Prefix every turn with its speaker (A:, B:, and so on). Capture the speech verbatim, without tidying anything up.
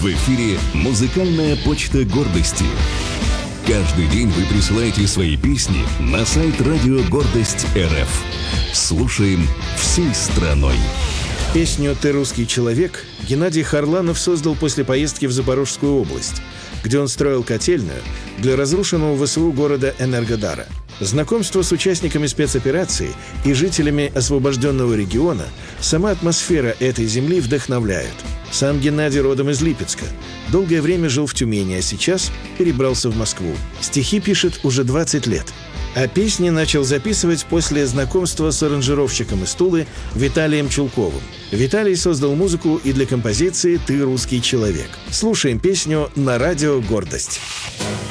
A: В эфире «Музыкальная почта гордости». Каждый день вы присылаете свои песни на сайт Радио Гордость РФ. Слушаем всей страной.
B: Песню «Ты русский человек» Геннадий Харланов создал после поездки в Запорожскую область, где он строил котельную для разрушенного ВСУ города Энергодара. Знакомство с участниками спецоперации и жителями освобожденного региона, сама атмосфера этой земли вдохновляет. Сам Геннадий родом из Липецка. Долгое время жил в Тюмени, а сейчас перебрался в Москву. Стихи пишет уже двадцать лет. А песни начал записывать после знакомства с аранжировщиком из Тулы Виталием Чулковым. Виталий создал музыку и для композиции «Ты русский человек». Слушаем песню на радио «Гордость».